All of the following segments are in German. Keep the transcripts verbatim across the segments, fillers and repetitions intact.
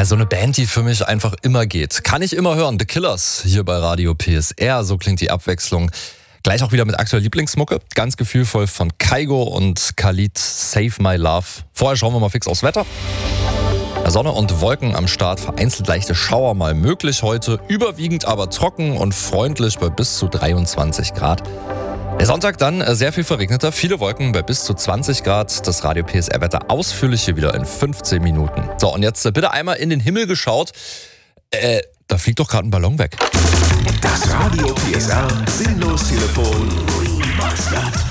Also eine Band, die für mich einfach immer geht. Kann ich immer hören. The Killers hier bei Radio P S R. So klingt die Abwechslung. Gleich auch wieder mit aktueller Lieblingsmucke. Ganz gefühlvoll von Kygo und Khalid, Save My Love. Vorher schauen wir mal fix aufs Wetter. Sonne und Wolken am Start, vereinzelt leichte Schauer mal möglich heute. Überwiegend aber trocken und freundlich bei bis zu dreiundzwanzig Grad. Der Sonntag dann sehr viel verregneter, viele Wolken bei bis zu zwanzig Grad. Das Radio P S R-Wetter ausführlich hier wieder in fünfzehn Minuten. So, und jetzt bitte einmal in den Himmel geschaut. Äh, da fliegt doch gerade ein Ballon weg. Das Radio P S R Sinnlos-Telefon. Was das?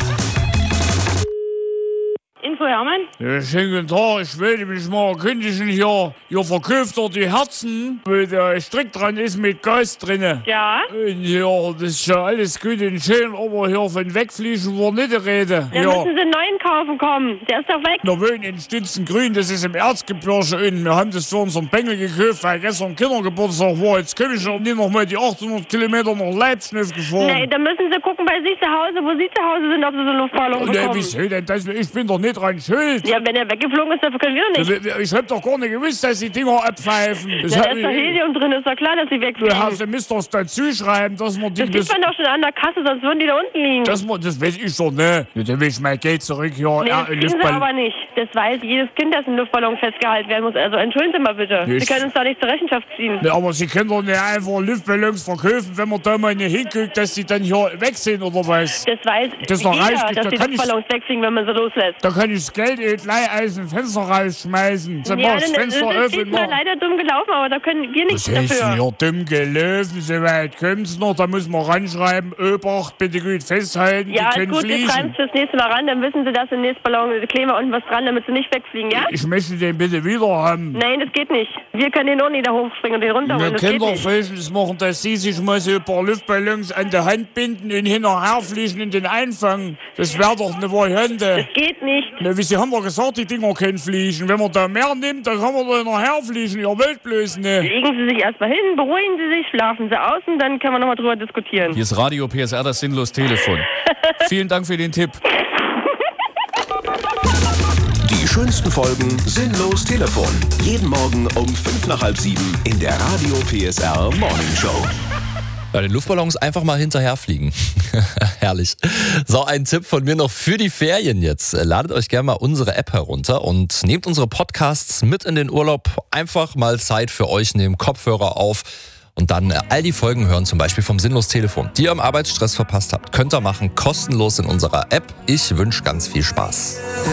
Info Hermann? Ja, schönen guten Tag, ich will mich mal erkundigen hier. Ihr verkauft doch die Herzen, weil der Strick dran ist mit Gas drinne. Ja? Und ja, das ist ja alles gut und schön, aber hier von wegfliegen war nicht die Rede. Dann Ja. müssen Sie einen neuen kaufen kommen. Der ist doch weg. Wir wohnen in Stützengrün, das ist im Erzgebirge und wir haben das für unseren Bengel gekauft, weil gestern Kindergeburtstag war. Jetzt komme ich auch nicht noch mal die achthundert Kilometer nach Leipzig gefahren. Nee, dann müssen Sie gucken bei sich zu Hause, wo Sie zu Hause sind, ob Sie so einen Luftballon Nee, bekommen. wieso denn das? Ich bin doch nicht dran schuld. Ja, wenn er weggeflogen ist, dafür können wir doch nicht. Ich hab doch gar nicht gewusst, dass die Dinger abpfeifen. Das Da hab ist doch ich- Helium drin, ist doch klar, dass Sie Du wegfliegen. hast, du müsst doch dazu schreiben, dass man die Das sieht man doch schon an der Kasse, sonst würden die da unten liegen. das, man- das weiß ich doch, ne? Ja, dann will ich mein Geld zurück hier. Nee, Ja, das kriegen Sie Luftball- aber nicht. Das weiß jedes Kind, dass ein Luftballon festgehalten werden muss. Also entschuldigen Sie mal bitte. Ich- Sie können uns da nicht zur Rechenschaft ziehen. Ne, aber Sie können doch nicht einfach Luftballons verkaufen, wenn man da mal nicht hinguckt, dass sie dann hier weg sind, oder was? Das weiß Das ist doch jeder, reichlich, dass da die kann ich- Luftballons wegfliegen, wenn man sie loslässt. Da kann ich das Geld eh gleich aus dem Fenster rausschmeißen. Dann Ja, mach ich dann das ist Fenster es öffnen. diesmal mach- leider dumm gelaufen, aber da können wir nichts Das heißt, dafür. ja, dumm gelaufen, so weit kommt's noch. Da muss man ranschreiben, Obacht, bitte gut festhalten, Ja, die ist können gut, wir schreiben fliegen. es fürs nächste Mal ran, dann wissen Sie, dass im nächsten Ballon kleben wir unten was dran, damit sie nicht wegfliegen, ja? Ich möchte den bitte wieder haben. Nein, das geht nicht. Wir können den auch nicht da hochspringen und den runterholen, Wir das können geht doch nicht. Folgendes machen, dass Sie sich mal so ein paar Luftballons an der Hand binden und hinterher fliegen und den einfangen. Das wäre doch eine Variante. Das geht nicht. Na, wie Sie haben doch gesagt, die Dinger können fliegen. Wenn man da mehr nimmt, dann kann man da hinterher fliegen. Ihr wollt bloß ne. Legen Sie sich erstmal hin, beruhigen Sie sich, schlafen Sie aus und dann können wir nochmal drüber diskutieren. Hier ist Radio P S R, das Sinnlos-Telefon. Vielen Dank für den Tipp. Die schönsten Folgen Sinnlos Telefon. Jeden Morgen um fünf nach halb sieben in der Radio P S R Morning Show. Bei den Luftballons einfach mal hinterherfliegen. Herrlich. So, ein Tipp von mir noch für die Ferien jetzt. Ladet euch gerne mal unsere App herunter und nehmt unsere Podcasts mit in den Urlaub. Einfach mal Zeit für euch nehmen, Kopfhörer auf und dann all die Folgen hören, zum Beispiel vom Sinnlos-Telefon, die ihr im Arbeitsstress verpasst habt. Könnt ihr machen, kostenlos in unserer App. Ich wünsche ganz viel Spaß.